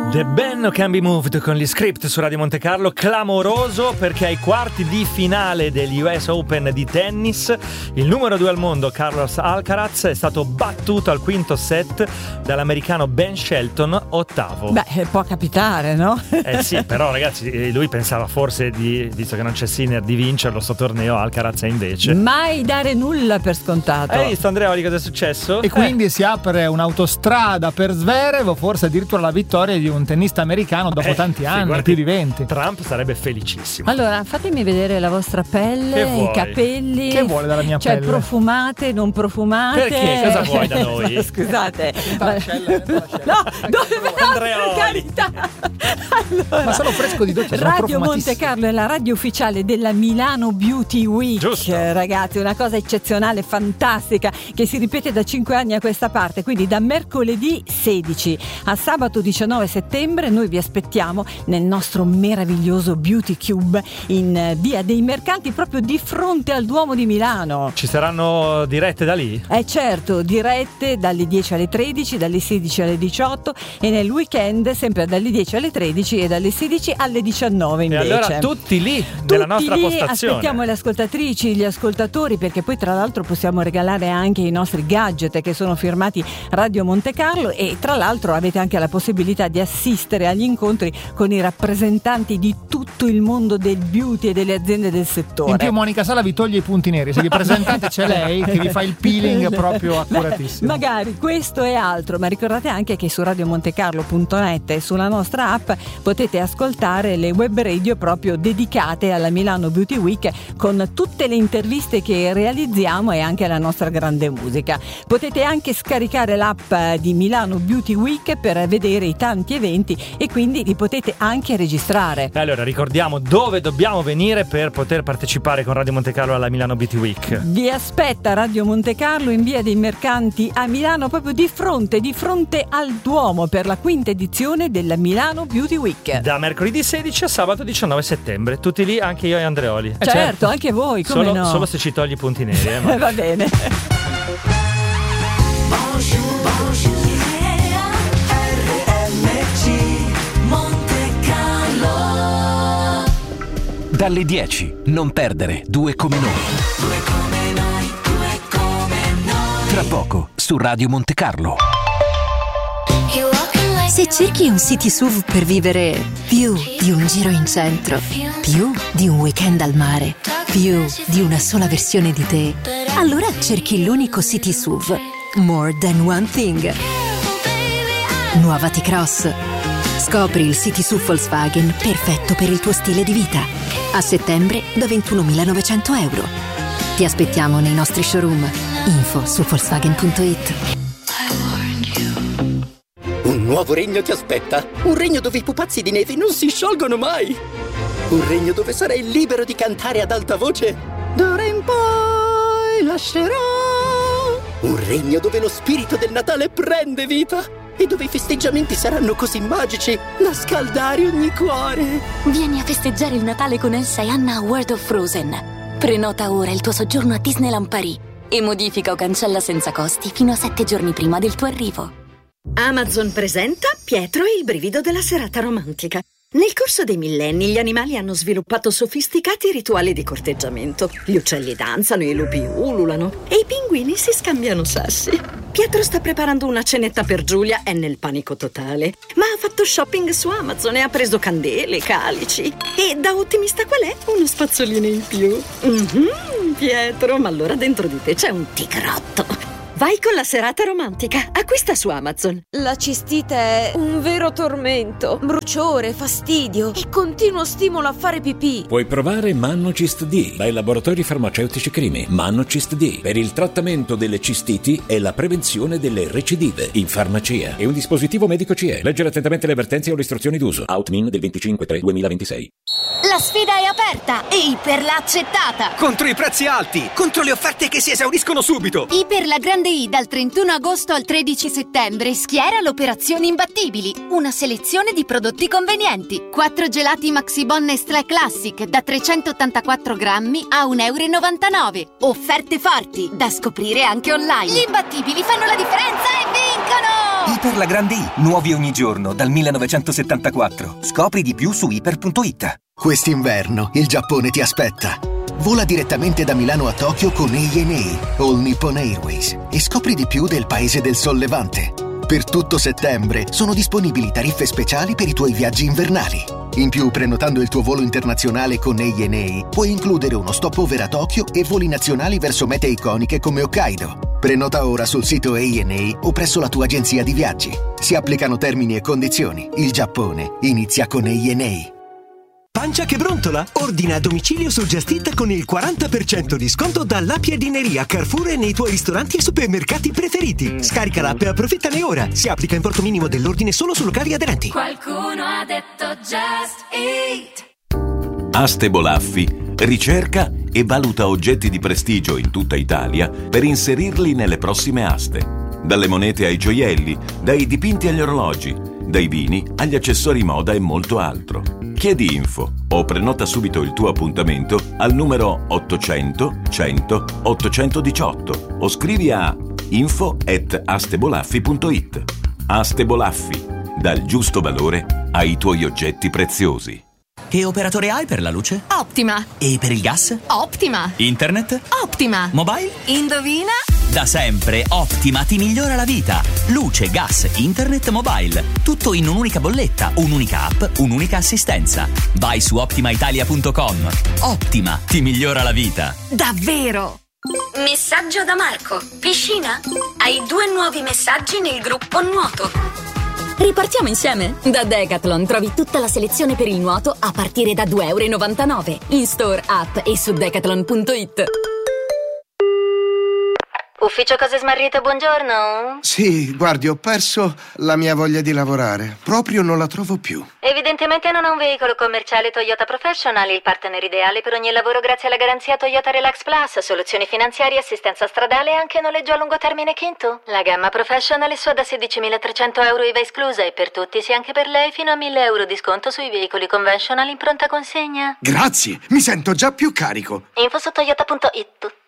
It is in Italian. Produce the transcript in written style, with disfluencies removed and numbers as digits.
The band Can Be Moved con gli Script su Radio Monte Carlo, clamoroso perché ai quarti di finale degli US Open di tennis il numero 2 al mondo Carlos Alcaraz è stato battuto al quinto set dall'americano Ben Shelton, ottavo. Beh, può capitare, no? Sì, però ragazzi, lui pensava forse visto che non c'è Sinner, di vincerlo sto torneo. Alcaraz invece mai dare nulla per scontato. Hai visto, Andreoli, cosa è successo? E quindi si apre un'autostrada per Zverev, o forse addirittura la vittoria di un tennista americano dopo tanti anni, più di 20. Trump sarebbe felicissimo. Allora, fatemi vedere la vostra pelle, i capelli. Che vuole dalla mia pelle? Cioè, profumate, non profumate. Perché? Cosa vuoi da noi? No, scusate. No, per carità. Allora, ma sono fresco di doccia, sono Radio Monte Carlo è la radio ufficiale della Milano Beauty Week. Giusto. Ragazzi, una cosa eccezionale, fantastica, che si ripete da 5 anni a questa parte. Quindi da mercoledì 16 a sabato 19 settembre noi vi aspettiamo nel nostro meraviglioso Beauty Cube in Via dei Mercanti, proprio di fronte al Duomo di Milano. Ci saranno dirette da lì? Certo, dirette dalle 10 alle 13, dalle 16 alle 18 e nel weekend sempre dalle 10 alle 13 e dalle 16 alle 19 invece. E allora tutti lì nella nostra postazione. Aspettiamo le ascoltatrici, gli ascoltatori, perché poi tra l'altro possiamo regalare anche i nostri gadget che sono firmati Radio Monte Carlo, e tra l'altro avete anche la possibilità di assistere agli incontri con i rappresentanti di tutto il mondo del beauty e delle aziende del settore. In più Monica Sala vi toglie i punti neri, se vi presentate c'è lei che vi fa il peeling proprio accuratissimo. Magari questo e altro, ma ricordate anche che su radiomontecarlo.net e sulla nostra app potete ascoltare le web radio proprio dedicate alla Milano Beauty Week, con tutte le interviste che realizziamo e anche la nostra grande musica. Potete anche scaricare l'app di Milano Beauty Week per vedere i tanti eventi e quindi li potete anche registrare. Allora ricordiamo dove dobbiamo venire per poter partecipare con Radio Monte Carlo alla Milano Beauty Week. Vi aspetta Radio Monte Carlo in Via dei Mercanti a Milano, proprio di fronte al Duomo, per la quinta edizione della Milano Beauty Week. Da mercoledì 16 a sabato 19 settembre. Tutti lì, anche io e Andreoli. Certo, anche voi, come solo, no? Solo se ci togli i punti neri. Ma... Va bene. Dalle 10, non perdere Due come noi. Tra poco su Radio Monte Carlo. Se cerchi un city SUV per vivere più di un giro in centro, più di un weekend al mare, più di una sola versione di te, allora cerchi l'unico city SUV More Than One Thing. Nuova T-Cross. Scopri il city SUV Volkswagen perfetto per il tuo stile di vita. A settembre da 21.900 euro. Ti aspettiamo nei nostri showroom. Info su Volkswagen.it. Un nuovo regno ti aspetta. Un regno dove i pupazzi di neve non si sciolgono mai. Un regno dove sarai libero di cantare ad alta voce. D'ora in poi lascerò. Un regno dove lo spirito del Natale prende vita e dove i festeggiamenti saranno così magici da scaldare ogni cuore. Vieni a festeggiare il Natale con Elsa e Anna a World of Frozen. Prenota ora il tuo soggiorno a Disneyland Paris e modifica o cancella senza costi fino a 7 giorni prima del tuo arrivo. Amazon presenta Pietro e il brivido della serata romantica. Nel corso dei millenni gli animali hanno sviluppato sofisticati rituali di corteggiamento. Gli uccelli danzano, i lupi ululano e i pinguini si scambiano sassi. Pietro sta preparando una cenetta per Giulia, è nel panico totale, ma ha fatto shopping su Amazon e ha preso candele, calici e, da ottimista qual è, uno spazzolino in più. Pietro, ma allora dentro di te c'è un tigrotto. Vai con la serata romantica. Acquista su Amazon. La cistite è un vero tormento. Bruciore, fastidio e continuo stimolo a fare pipì. Puoi provare Mannocist D dai laboratori farmaceutici Crimi. Mannocist D per il trattamento delle cistiti e la prevenzione delle recidive in farmacia. È un dispositivo medico CE. Leggere attentamente le avvertenze o le istruzioni d'uso. Outmin del 25/3/2026. La sfida è aperta e Iper l'ha accettata. Contro i prezzi alti, contro le offerte che si esauriscono subito. Iper la grande I dal 31 agosto al 13 settembre schiera l'operazione Imbattibili. Una selezione di prodotti convenienti. 4 gelati Maxibon Nestlé Classic da 384 grammi a €1,99. Offerte forti da scoprire anche online. Gli imbattibili fanno la differenza e vincono! Iper la grande I, nuovi ogni giorno, dal 1974. Scopri di più su iper.it. Quest'inverno il Giappone ti aspetta. Vola direttamente da Milano a Tokyo con ANA, All Nippon Airways, e scopri di più del paese del Sol Levante. Per tutto settembre sono disponibili tariffe speciali per i tuoi viaggi invernali. In più, prenotando il tuo volo internazionale con ANA, puoi includere uno stopover a Tokyo e voli nazionali verso mete iconiche come Hokkaido. Prenota ora sul sito ANA o presso la tua agenzia di viaggi. Si applicano termini e condizioni. Il Giappone inizia con ANA. Pancia che brontola? Ordina a domicilio su Just Eat con il 40% di sconto dalla Piadineria Carrefour e nei tuoi ristoranti e supermercati preferiti. Scarica l'app e approfittane ora. Si applica importo minimo dell'ordine solo su locali aderenti. Qualcuno ha detto Just Eat. Aste Bolaffi ricerca e valuta oggetti di prestigio in tutta Italia per inserirli nelle prossime aste. Dalle monete ai gioielli, dai dipinti agli orologi, dai vini agli accessori moda e molto altro. Chiedi info o prenota subito il tuo appuntamento al numero 800 100 818 o scrivi a info@astebolaffi.it. Aste Bolaffi, dal giusto valore ai tuoi oggetti preziosi. Che operatore hai per la luce? Optima. E per il gas? Optima. Internet? Optima. Mobile? Indovina? Da sempre Optima ti migliora la vita. Luce, gas, internet, mobile. Tutto in un'unica bolletta, un'unica app, un'unica assistenza. Vai su optimaitalia.com. Optima ti migliora la vita. Davvero? Messaggio da Marco. Piscina? Hai 2 nuovi messaggi nel gruppo nuoto. Ripartiamo insieme? Da Decathlon trovi tutta la selezione per il nuoto a partire da €2,99 in store, app e su decathlon.it. Ufficio Cose Smarrite, buongiorno. Sì, guardi, ho perso la mia voglia di lavorare. Proprio non la trovo più. Evidentemente non ha un veicolo commerciale Toyota Professional, il partner ideale per ogni lavoro grazie alla garanzia Toyota Relax Plus, soluzioni finanziarie, assistenza stradale e anche noleggio a lungo termine Kinto. La gamma Professional è sua da €16.300 IVA esclusa e per tutti, sì anche per lei, fino a €1.000 di sconto sui veicoli conventional in pronta consegna. Grazie, mi sento già più carico. Info su toyota.it.